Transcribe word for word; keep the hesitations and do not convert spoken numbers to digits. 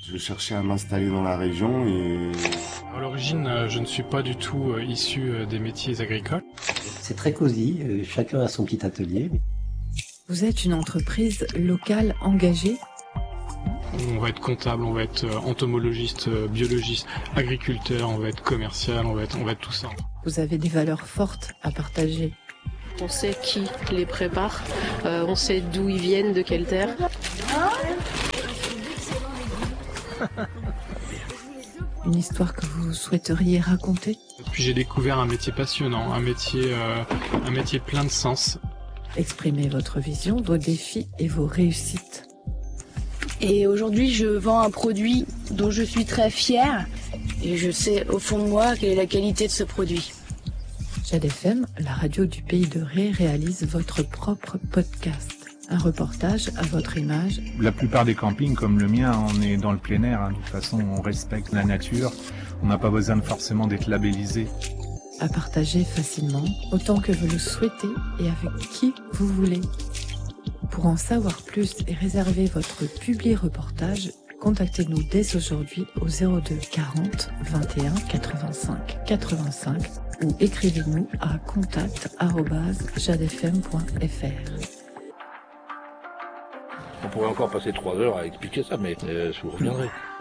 Je cherchais à m'installer dans la région et... À l'origine, je ne suis pas du tout issu des métiers agricoles. C'est très cosy, chacun a son petit atelier. Vous êtes une entreprise locale engagée ? On va être comptable, on va être entomologiste, biologiste, agriculteur, on va être commercial, on va être, on va être tout ça. Vous avez des valeurs fortes à partager. On sait qui les prépare, euh, on sait d'où ils viennent, de quelle terre. Une histoire que vous souhaiteriez raconter ? Puis j'ai découvert un métier passionnant, un métier, euh, un métier plein de sens. Exprimez votre vision, vos défis et vos réussites. Et aujourd'hui, je vends un produit dont je suis très fière et je sais au fond de moi quelle est la qualité de ce produit. Jade F M, la radio du Pays de Ré, réalise votre propre podcast. Un reportage à votre image. La plupart des campings, comme le mien, on est dans le plein air. Hein. De toute façon, on respecte la nature. On n'a pas besoin de forcément d'être labellisé. À partager facilement, autant que vous le souhaitez et avec qui vous voulez. Pour en savoir plus et réserver votre publi-reportage, contactez-nous dès aujourd'hui au zéro deux quarante vingt et un quatre-vingt-cinq quatre-vingt-cinq ou écrivez-nous à contact arobase jadefm point f r. On pourrait encore passer trois heures à expliquer ça, mais euh, je vous reviendrai.